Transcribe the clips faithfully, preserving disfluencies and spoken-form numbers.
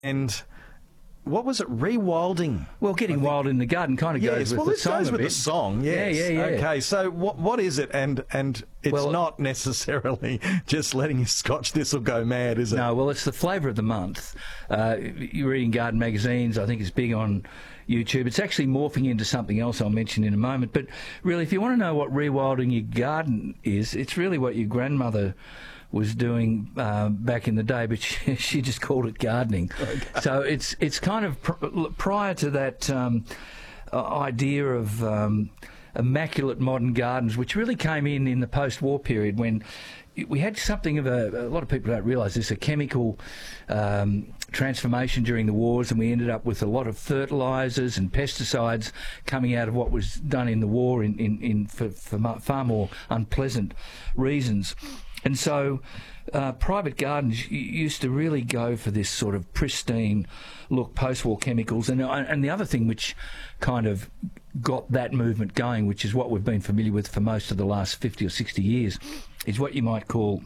And what was it? Rewilding. Well, getting wild in the garden kind of Yes, goes with well, the this song goes a with bit. the song. Yes. Yeah, yeah, yeah. Okay, so what what is it? And and it's Well- not necessarily just letting your Scotch thistle go mad, is it? No, well, it's the flavour of the month. Uh, you're reading garden magazines. I think it's big on YouTube. It's actually morphing into something else I'll mention in a moment. But really, if you want to know what rewilding your garden is, it's really what your grandmother was doing uh, back in the day, but she, she just called it gardening. Okay. So it's it's kind of pr- prior to that um, uh, idea of um, immaculate modern gardens, which really came in in the post-war period when we had something of a, a lot of people don't realise this, a chemical um, transformation during the wars, and we ended up with a lot of fertilisers and pesticides coming out of what was done in the war in, in, in for, for far more unpleasant reasons. And so uh, private gardens used to really go for this sort of pristine look, post-war chemicals. And, and the other thing which kind of got that movement going, which is what we've been familiar with for most of the last fifty or sixty years, is what you might call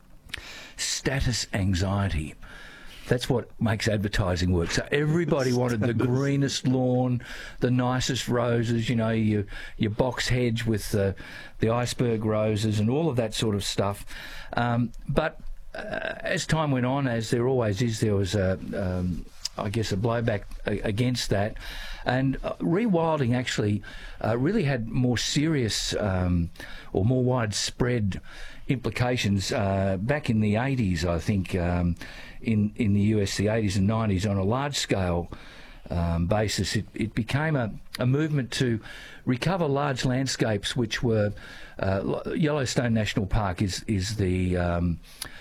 status anxiety. That's what makes advertising work. So everybody wanted the greenest lawn, the nicest roses, you know, your your box hedge with the, the iceberg roses and all of that sort of stuff. Um, but uh, as time went on, as there always is, there was a, um, I guess, a blowback against that. And uh, rewilding actually uh, really had more serious um, or more widespread implications uh, back in the eighties, I think, um, in, in the U S, the eighties and nineties, on a large-scale um, basis. It, it became a, a movement to recover large landscapes which were... Uh, Yellowstone National Park is, is the... Um,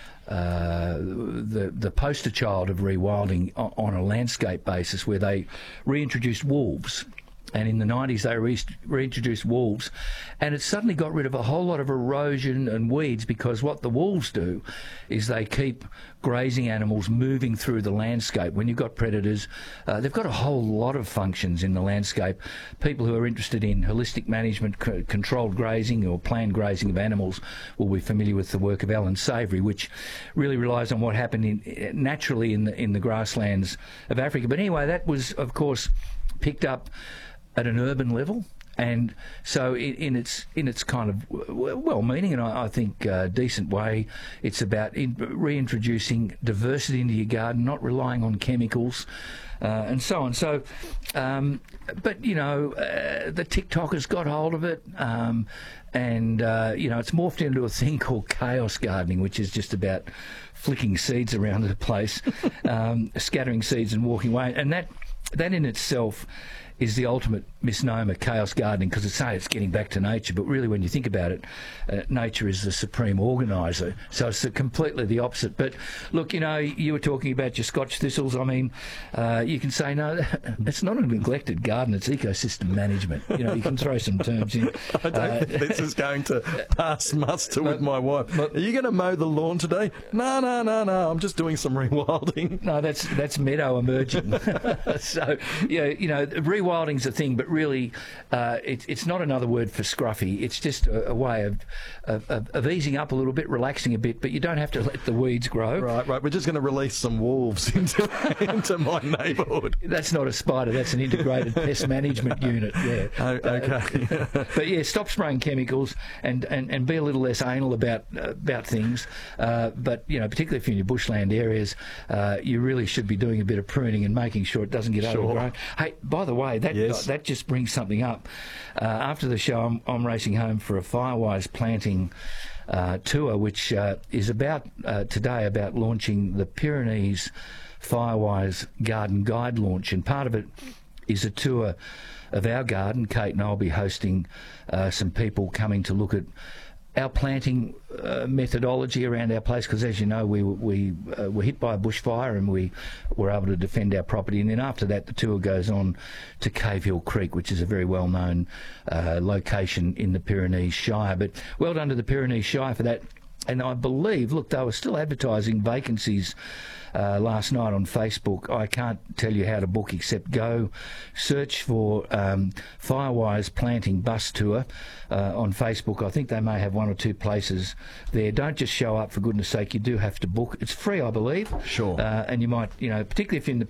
Uh, the the poster child of rewilding on, on a landscape basis, where they reintroduced wolves. And in the nineties, they re- reintroduced wolves, and it suddenly got rid of a whole lot of erosion and weeds, because what the wolves do is they keep grazing animals moving through the landscape. When you've got predators, uh, they've got a whole lot of functions in the landscape. People who are interested in holistic management, c- controlled grazing or planned grazing of animals will be familiar with the work of Alan Savory, which really relies on what happened in, naturally in the, in the grasslands of Africa. But anyway, that was, of course, picked up at an urban level, and so in, in its in its kind of well-meaning and I, I think uh, decent way, it's about in, reintroducing diversity into your garden, not relying on chemicals, uh, and so on. So, um, but you know, uh, the TikTokers got hold of it, um, and uh, you know, it's morphed into a thing called chaos gardening, which is just about flicking seeds around the place, um, scattering seeds and walking away, and that that in itself is the ultimate misnomer, chaos gardening, because it's say it's getting back to nature, but really when you think about it, uh, nature is the supreme organiser, so it's the, completely the opposite. But look, you know, you were talking about your Scotch thistles. I mean, uh, you can say, no, it's not a neglected garden, it's ecosystem management. You know, you can throw some terms in. I don't uh, think this is going to pass muster with my wife. but- Are you going to mow the lawn today? No, no, no, no, I'm just doing some rewilding. No, that's that's meadow emerging. So, yeah, you know, rewilding's a thing, but really, uh, it, it's not another word for scruffy. It's just a, a way of, of of easing up a little bit, relaxing a bit, but you don't have to let the weeds grow. Right, right. We're just going to release some wolves into, into my neighbourhood. That's not a spider. That's an integrated pest management unit. Yeah. Oh, okay. Uh, but yeah, stop spraying chemicals and, and, and be a little less anal about uh, about things. Uh, but you know, particularly if you're in your bushland areas, uh, you really should be doing a bit of pruning and making sure it doesn't get Sure. overgrown. Hey, by the way, that Yes. that just brings something up. Uh, after the show, I'm, I'm racing home for a Firewise planting uh, tour, which uh, is about uh, today about launching the Pyrenees Firewise Garden Guide launch, and part of it is a tour of our garden. Kate and I will be hosting uh, some people coming to look at our planting uh, methodology around our place, because as you know, we we uh, were hit by a bushfire and we were able to defend our property. And then after that, the tour goes on to Cave Hill Creek, which is a very well-known uh, location in the Pyrenees Shire. But well done to the Pyrenees Shire for that And I believe, look, they were still advertising vacancies uh, last night on Facebook. I can't tell you how to book except go search for um, Firewires Planting Bus Tour uh, on Facebook. I think they may have one or two places there. Don't just show up, for goodness sake. You do have to book. It's free, I believe. Sure. Uh, and you might, you know, particularly if you're in the